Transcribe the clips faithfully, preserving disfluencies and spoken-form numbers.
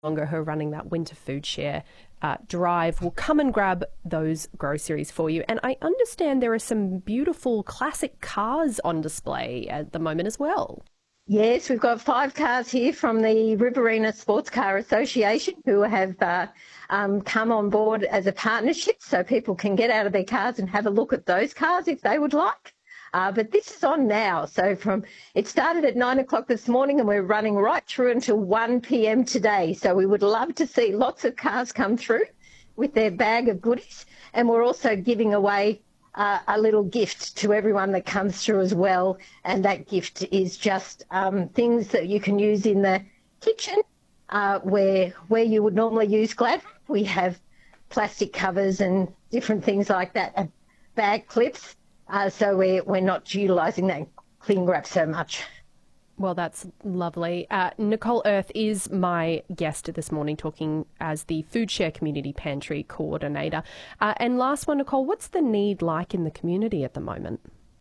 Longer who are running that winter food share uh, drive will come and grab those groceries for you. And I understand there are some beautiful classic cars on display at the moment as well. Yes, we've got five cars here from the Riverina Sports Car Association who have uh, um, come on board as a partnership, so people can get out of their cars and have a look at those cars if they would like. Uh, but this is on now. So from it started at nine o'clock this morning and we're running right through until one p.m. today. So we would love to see lots of cars come through with their bag of goodies. And we're also giving away uh, a little gift to everyone that comes through as well. And that gift is just um, things that you can use in the kitchen uh, where, where you would normally use Glad. We have plastic covers and different things like that, and bag clips. Uh, so we're, we're not utilising that cling wrap so much. Well, that's lovely. Uh, Nicole Earth is my guest this morning, talking as the Food Share Community Pantry Coordinator. Uh, and last one, Nicole, what's the need like in the community at the moment?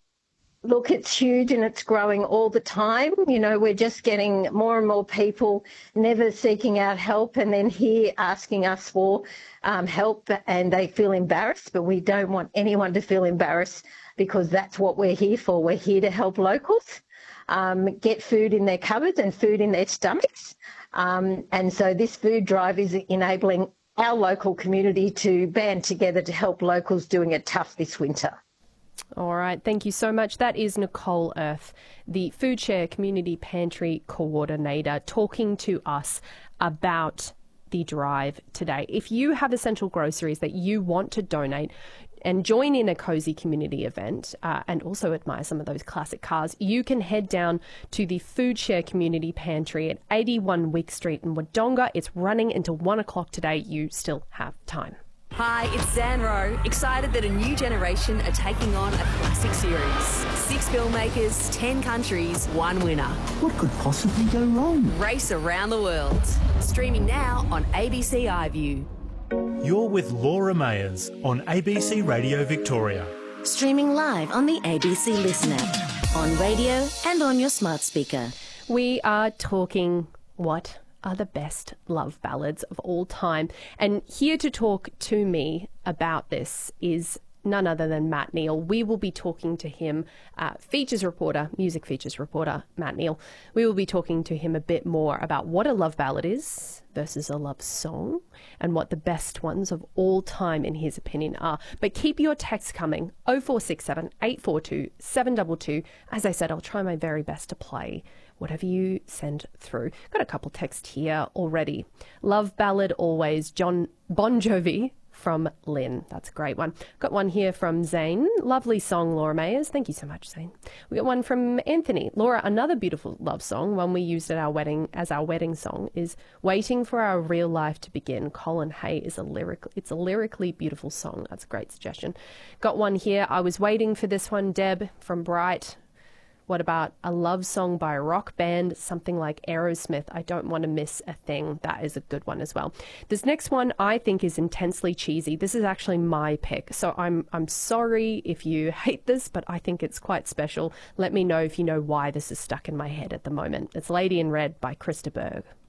Look, it's huge and it's growing all the time. You know, we're just getting more and more people never seeking out help and then here asking us for um, help, and they feel embarrassed, but we don't want anyone to feel embarrassed because that's what we're here for. We're here to help locals um, get food in their cupboards and food in their stomachs. Um, and so this food drive is enabling our local community to band together to help locals doing it tough this winter. All right. Thank you so much. That is Nicole Earth, the Food Share Community Pantry Coordinator, talking to us about the drive today. If you have essential groceries that you want to donate and join in a cozy community event uh, and also admire some of those classic cars, you can head down to the Food Share Community Pantry at eighty-one Wick Street in Wodonga. It's running until one o'clock today. You still have time. Hi, it's Zan Rowe. Excited that a new generation are taking on a classic series. Six filmmakers, ten countries, one winner. What could possibly go wrong? Race around the world. Streaming now on A B C iView. You're with Laura Mayers on A B C Radio Victoria. Streaming live on the A B C Listen app, on radio and on your smart speaker. We are talking what are the best love ballads of all time. And here to talk to me about this is none other than Matt Neal. We will be talking to him, uh, features reporter, music features reporter, Matt Neal. We will be talking to him a bit more about what a love ballad is versus a love song and what the best ones of all time, in his opinion, are. But keep your texts coming, oh four six seven, eight four two, seven two two. As I said, I'll try my very best to play whatever you send through. Got a couple texts here already. Love ballad always, John Bon Jovi from Lynn. That's a great one. Got one here from Zane. Lovely song, Laura Mayers. Thank you so much, Zane. We got one from Anthony. Laura, another beautiful love song, one we used at our wedding as our wedding song, is Waiting for Our Real Life to Begin. Colin Hay is a lyric. It's a lyrically beautiful song. That's a great suggestion. Got one here. I was waiting for this one, Deb from Bright. What about a love song by a rock band, something like Aerosmith? I don't want to miss a thing. That is a good one as well. This next one I think is intensely cheesy. This is actually my pick. So I'm I'm sorry if you hate this, but I think it's quite special. Let me know if you know why this is stuck in my head at the moment. It's Lady in Red by Krista Berg.